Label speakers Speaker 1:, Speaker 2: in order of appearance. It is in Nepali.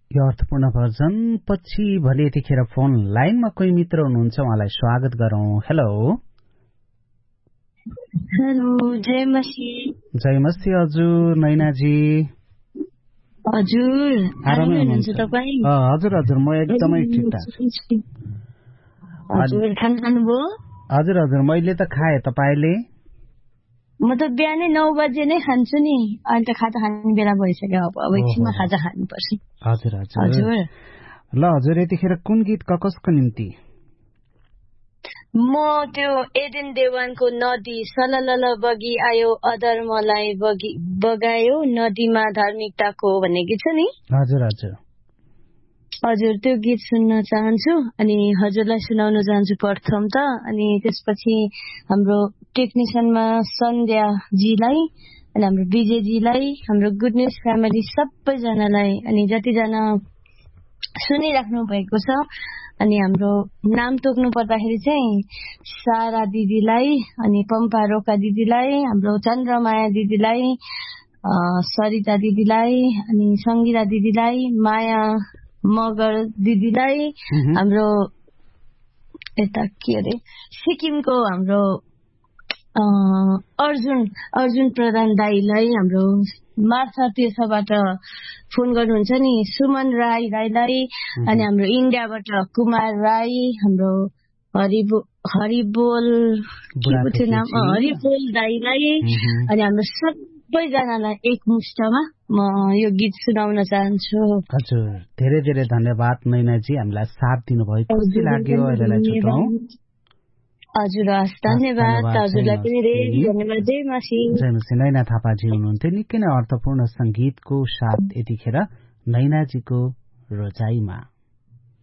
Speaker 1: यो अर्थपूर्ण भजन पछि भले यतिखेर फोन लाइनमा कोही मित्र हुनुहुन्छ, उहाँलाई स्वागत गरौँ। हेलो
Speaker 2: हेलो, जय मसी।
Speaker 1: जय मसी हजुर। नैनाजी
Speaker 2: हजुर,
Speaker 1: आरामै
Speaker 2: हुनुहुन्छ तपाईँ?
Speaker 1: हजुर हजुर, म एकदमै ठिकठाक।
Speaker 2: हजुर, खाना खानुभयो?
Speaker 1: हजुर हजुर, मैले त खाएँ, तपाईँले?
Speaker 2: म त बिहानै 9 बजे नै खान्छु नि। अहिले त खाजा खाने बेला भइसक्यो, अब एकछिनमा खाजा खानुपर्छ।
Speaker 1: हजुर हजुर। ल हजुर, यतिखेर कुन गीत कसको निम्ति?
Speaker 2: म त्यो एडेन देवानको नदी सललल बगी आयो अधर्मलाई बगायो नदीमा धार्मिकताको भन्ने गीत छ नि।
Speaker 1: हजुर हजुर
Speaker 2: हजुर, त्यो गीत सुन्न चाहन्छु अनि हजुरलाई सुनाउन चाहन्छु प्रथम त। अनि त्यसपछि हाम्रो टेक्निसियनमा सन्ध्याजीलाई अनि हाम्रो विजयजीलाई, हाम्रो गुड न्युज फ्यामिली सबैजनालाई अनि जतिजना सुनिराख्नु भएको छ अनि हाम्रो नाम तोक्नु पर्दाखेरि चाहिँ सारा दिदीलाई अनि पम्पा रोका दिदीलाई, हाम्रो चन्द्रमाया दिदीलाई, सरिता दिदीलाई अनि सङ्गीता दिदीलाई, माया मगर दिदीलाई, हाम्रो यता के अरे सिक्किमको हाम्रो अर्जुन प्रधान दाईलाई, हाम्रो मार्था तीर्थबाट फोन गर्नुहुन्छ नि सुमन राईलाई, अनि हाम्रो इन्डियाबाट कुमार राई, हाम्रो हरिबोल दाईलाई अनि हाम्रो सबैजनालाई एकमुष्टमा म यो गीत सुनाउन चाहन्छु।
Speaker 1: हजुर, धेरै धेरै धन्यवाद नैनाजी, हामीलाई साथ दिनुभयो, खुसी लाग्यो। अहिलेलाई छुट्टौँ।
Speaker 2: हजुर, हस्, धन्यवाद। हजुरलाई पनि धेरै धन्यवाद। जय मसी।
Speaker 1: जय मसी। नैना थापाजी हुनुहुन्थ्यो, निकै नै अर्थपूर्ण संगीतको साथ यतिखेर नैनाजीको रोजाइमा।